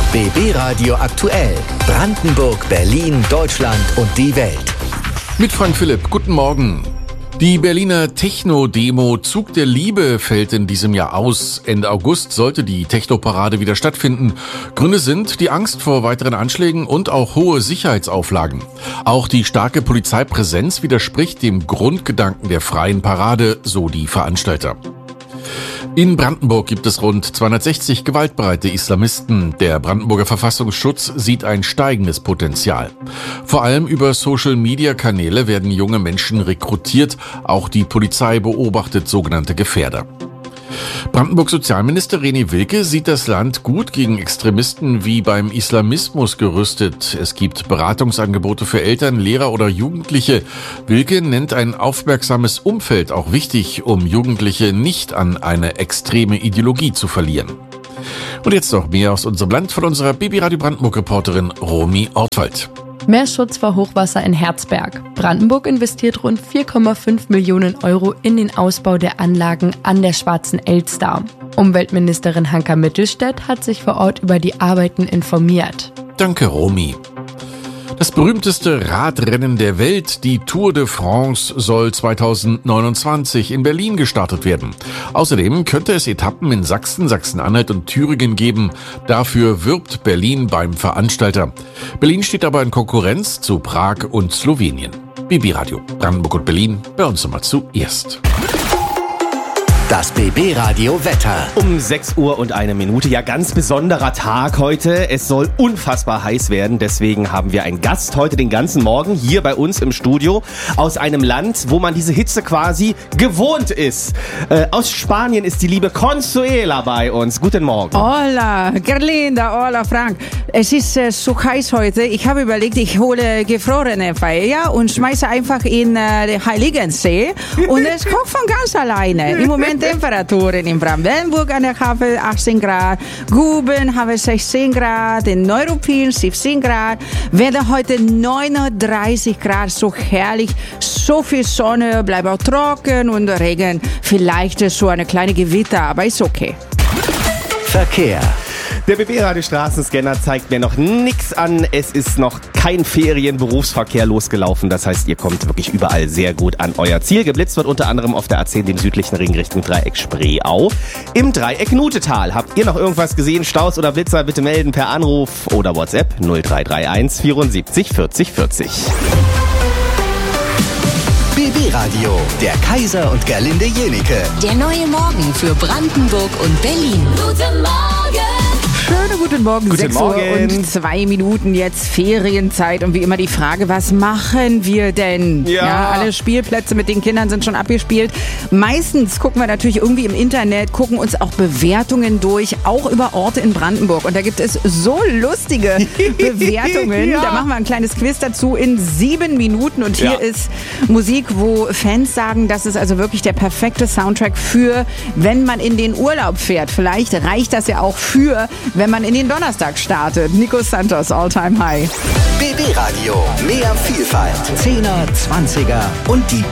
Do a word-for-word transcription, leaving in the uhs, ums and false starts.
B B Radio aktuell. Brandenburg, Berlin, Deutschland und die Welt. Mit Frank Philipp, guten Morgen. Die Berliner Techno-Demo Zug der Liebe fällt in diesem Jahr aus. Ende August sollte die Techno-Parade wieder stattfinden. Gründe sind die Angst vor weiteren Anschlägen und auch hohe Sicherheitsauflagen. Auch die starke Polizeipräsenz widerspricht dem Grundgedanken der freien Parade, so die Veranstalter. In Brandenburg gibt es rund zweihundertsechzig gewaltbereite Islamisten. Der Brandenburger Verfassungsschutz sieht ein steigendes Potenzial. Vor allem über Social-Media-Kanäle werden junge Menschen rekrutiert. Auch die Polizei beobachtet sogenannte Gefährder. Brandenburgs Sozialminister René Wilke sieht das Land gut gegen Extremisten wie beim Islamismus gerüstet. Es gibt Beratungsangebote für Eltern, Lehrer oder Jugendliche. Wilke nennt ein aufmerksames Umfeld auch wichtig, um Jugendliche nicht an eine extreme Ideologie zu verlieren. Und jetzt noch mehr aus unserem Land von unserer B B Radio Brandenburg-Reporterin Romy Ortwald. Mehr Schutz vor Hochwasser in Herzberg. Brandenburg investiert rund vier Komma fünf Millionen Euro in den Ausbau der Anlagen an der Schwarzen Elster. Umweltministerin Hanka Mittelstädt hat sich vor Ort über die Arbeiten informiert. Danke, Romy. Das berühmteste Radrennen der Welt, die Tour de France, soll zweitausendneunundzwanzig in Berlin gestartet werden. Außerdem könnte es Etappen in Sachsen, Sachsen-Anhalt und Thüringen geben. Dafür wirbt Berlin beim Veranstalter. Berlin steht aber in Konkurrenz zu Prag und Slowenien. B B Radio Brandenburg und Berlin, bei uns immer zuerst. Das B B Radio Wetter. Um sechs Uhr und eine Minute. Ja, ganz besonderer Tag heute. Es soll unfassbar heiß werden. Deswegen haben wir einen Gast heute den ganzen Morgen hier bei uns im Studio aus einem Land, wo man diese Hitze quasi gewohnt ist. Äh, aus Spanien ist die liebe Consuela bei uns. Guten Morgen. Hola, Gerlinda, hola Frank. Es ist äh, so heiß heute. Ich habe überlegt, ich hole gefrorene Paella und schmeiße einfach in äh, den Heiligensee und es kocht von ganz alleine. Im Moment Temperaturen in Brandenburg an der Havel achtzehn Grad, Guben haben wir sechzehn Grad, in Neuruppin siebzehn Grad, Wetter heute neununddreißig Grad, so herrlich, so viel Sonne, bleibt auch trocken und Regen, vielleicht so eine kleine Gewitter, aber ist okay. Verkehr. Der B B-Radio Straßenscanner zeigt mir noch nichts an. Es ist noch kein Ferienberufsverkehr losgelaufen. Das heißt, ihr kommt wirklich überall sehr gut an euer Ziel. Geblitzt wird unter anderem auf der A zehn, dem südlichen Ring Richtung Dreieck Spreeau. Im Dreieck Nutetal. Habt ihr noch irgendwas gesehen? Staus oder Blitzer? Bitte melden per Anruf oder WhatsApp null drei drei eins vierundsiebzig vierzig vierzig. B B Radio, der Kaiser und Gerlinde Jenike. Der neue Morgen für Brandenburg und Berlin. Guten Morgen! Schönen guten Morgen, Guten sechs Morgen. Uhr und zwei Minuten, jetzt Ferienzeit und wie immer die Frage, was machen wir denn? Ja. Alle Spielplätze mit den Kindern sind schon abgespielt. Meistens gucken wir natürlich irgendwie im Internet, gucken uns auch Bewertungen durch, auch über Orte in Brandenburg. Und da gibt es so lustige Bewertungen. Ja. Da machen wir ein kleines Quiz dazu in sieben Minuten. Und hier Ja. ist Musik, wo Fans sagen, das ist also wirklich der perfekte Soundtrack für, wenn man in den Urlaub fährt. Vielleicht reicht das ja auch für, wenn man in den Donnerstag startet. Nico Santos, All Time High. B B Radio, mehr Vielfalt. Zehner, Zwanziger und die